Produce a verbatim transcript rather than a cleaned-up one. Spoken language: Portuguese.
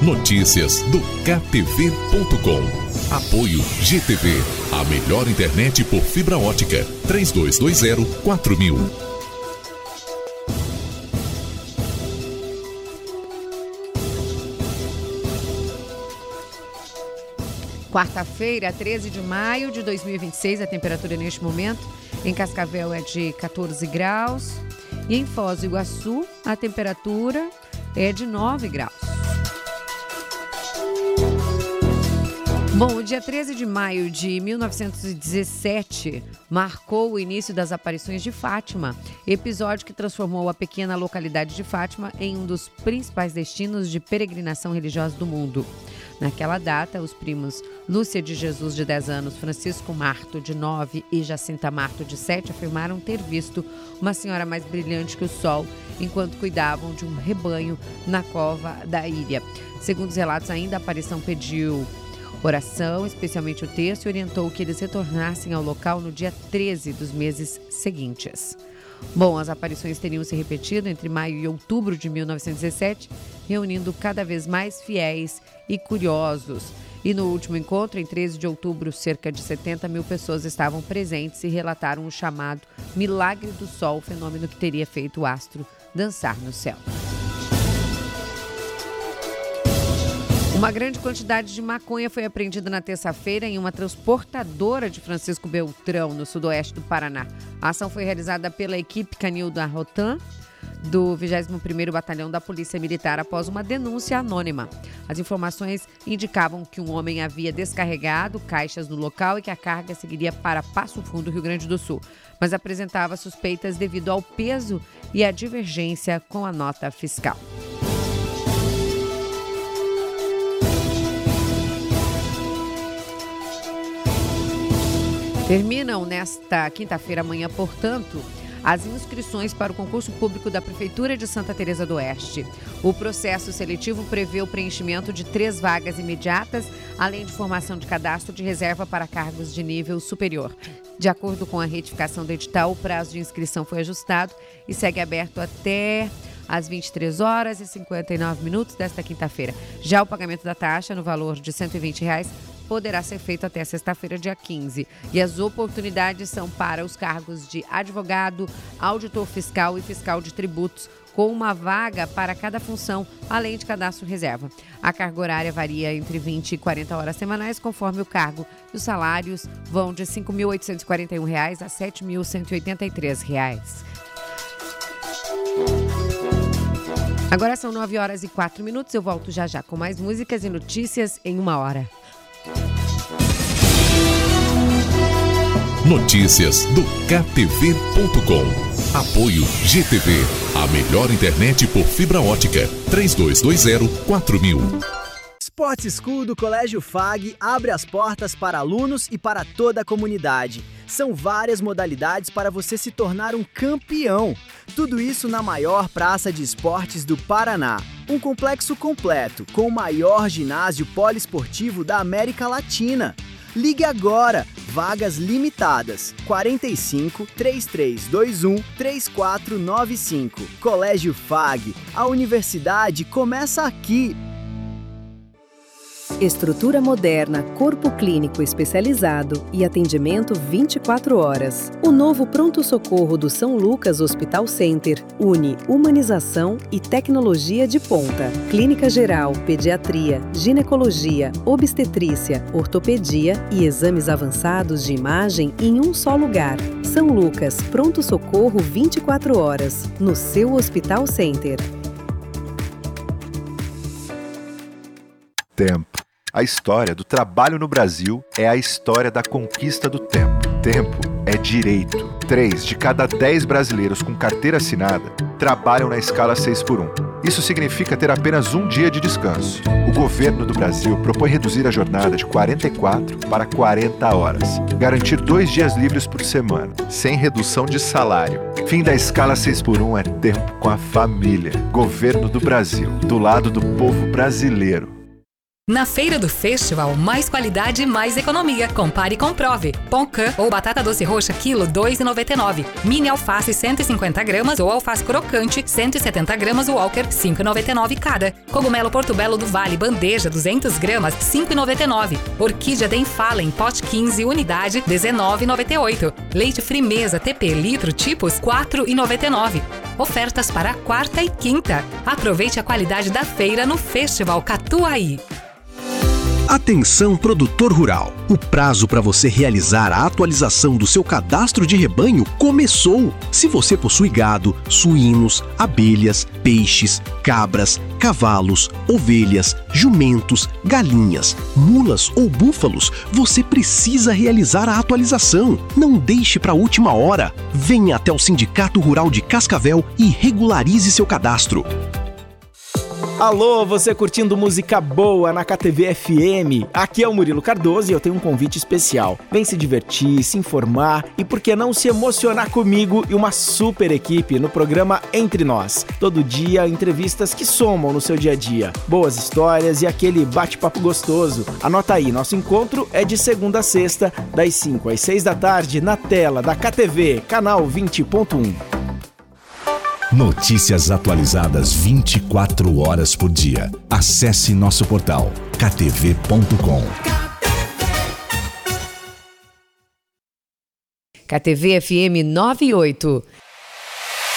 Notícias do K T V ponto com. Apoio G T V, a melhor internet por fibra ótica. três dois dois zero quatro mil. Quarta-feira, treze de maio de dois mil e vinte e seis, a temperatura neste momento em Cascavel é de catorze graus e em Foz do Iguaçu a temperatura é de nove graus. Bom, o dia treze de maio de mil novecentos e dezessete marcou o início das aparições de Fátima, episódio que transformou a pequena localidade de Fátima em um dos principais destinos de peregrinação religiosa do mundo. Naquela data, os primos Lúcia de Jesus, de dez anos, Francisco Marto, de nove e Jacinta Marto, de sete, afirmaram ter visto uma senhora mais brilhante que o sol enquanto cuidavam de um rebanho na cova da ilha. Segundo os relatos, ainda a aparição pediu oração, especialmente o terço, e orientou que eles retornassem ao local no dia treze dos meses seguintes. Bom, as aparições teriam se repetido entre maio e outubro de mil novecentos e dezessete, reunindo cada vez mais fiéis e curiosos. E no último encontro, em treze de outubro, cerca de setenta mil pessoas estavam presentes e relataram o chamado Milagre do Sol, fenômeno que teria feito o astro dançar no céu. Uma grande quantidade de maconha foi apreendida na terça-feira em uma transportadora de Francisco Beltrão, no sudoeste do Paraná. A ação foi realizada pela equipe Canil da Rotan, do vigésimo primeiro Batalhão da Polícia Militar, após uma denúncia anônima. As informações indicavam que um homem havia descarregado caixas no local e que a carga seguiria para Passo Fundo, Rio Grande do Sul, mas apresentava suspeitas devido ao peso e à divergência com a nota fiscal. Terminam nesta quinta-feira, amanhã, portanto, as inscrições para o concurso público da Prefeitura de Santa Teresa do Oeste. O processo seletivo prevê o preenchimento de três vagas imediatas, além de formação de cadastro de reserva para cargos de nível superior. De acordo com a retificação do edital, o prazo de inscrição foi ajustado e segue aberto até às vinte e três horas e cinquenta e nove minutos desta quinta-feira. Já o pagamento da taxa, no valor de cento e vinte reais, poderá ser feito até sexta-feira, dia quinze. E as oportunidades são para os cargos de advogado, auditor fiscal e fiscal de tributos, com uma vaga para cada função, além de cadastro reserva. A carga horária varia entre vinte e quarenta horas semanais, conforme o cargo. E os salários vão de cinco mil oitocentos e quarenta e um reais a sete mil cento e oitenta e três reais. Agora são nove horas e quatro minutos. Eu volto já já com mais músicas e notícias em uma hora. Notícias do K T V ponto com. Apoio G T V, a melhor internet por fibra ótica. três dois dois zero quatro mil. Sport School do Colégio F A G abre as portas para alunos e para toda a comunidade. São várias modalidades para você se tornar um campeão. Tudo isso na maior praça de esportes do Paraná. Um complexo completo, com o maior ginásio poliesportivo da América Latina. Ligue agora, vagas limitadas, quarenta e cinco, trinta e três vinte e um, trinta e quatro noventa e cinco. Colégio F A G, a universidade começa aqui. Estrutura moderna, corpo clínico especializado e atendimento vinte e quatro horas. O novo pronto-socorro do São Lucas Hospital Center une humanização e tecnologia de ponta. Clínica geral, pediatria, ginecologia, obstetrícia, ortopedia e exames avançados de imagem em um só lugar. São Lucas, pronto-socorro vinte e quatro horas, no seu Hospital Center. Tempo. A história do trabalho no Brasil é a história da conquista do tempo. Tempo é direito. Três de cada dez brasileiros com carteira assinada trabalham na escala seis por um. Isso significa ter apenas um dia de descanso. O governo do Brasil propõe reduzir a jornada de quarenta e quatro para quarenta horas. Garantir dois dias livres por semana, sem redução de salário. Fim da escala seis por um é tempo com a família. Governo do Brasil, do lado do povo brasileiro. Na Feira do Festival, mais qualidade e mais economia. Compare e comprove. Pão-cã ou batata doce roxa, quilo, dois reais e noventa e nove centavos. Mini alface, cento e cinquenta gramas ou alface crocante, cento e setenta gramas Walker, cinco reais e noventa e nove centavos cada. Cogumelo Portobello do Vale, bandeja, duzentas gramas, cinco reais e noventa e nove centavos. Orquídea Denfallen, pote quinze, unidade, dezenove reais e noventa e oito centavos. Leite Frimeza, T P, litro, tipos, quatro reais e noventa e nove centavos. Ofertas para a quarta e quinta. Aproveite a qualidade da feira no Festival Catuaí. Atenção, produtor rural! O prazo para você realizar a atualização do seu cadastro de rebanho começou! Se você possui gado, suínos, abelhas, peixes, cabras, cavalos, ovelhas, jumentos, galinhas, mulas ou búfalos, você precisa realizar a atualização. Não deixe para a última hora. Venha até o Sindicato Rural de Cascavel e regularize seu cadastro. Alô, você curtindo música boa na K T V F M? Aqui é o Murilo Cardoso e eu tenho um convite especial. Vem se divertir, se informar e por que não se emocionar comigo e uma super equipe no programa Entre Nós. Todo dia, entrevistas que somam no seu dia a dia. Boas histórias e aquele bate-papo gostoso. Anota aí, nosso encontro é de segunda a sexta, das cinco às seis da tarde, na tela da K T V, canal vinte ponto um. Notícias atualizadas vinte e quatro horas por dia. Acesse nosso portal k t v ponto com. K T V F M noventa e oito.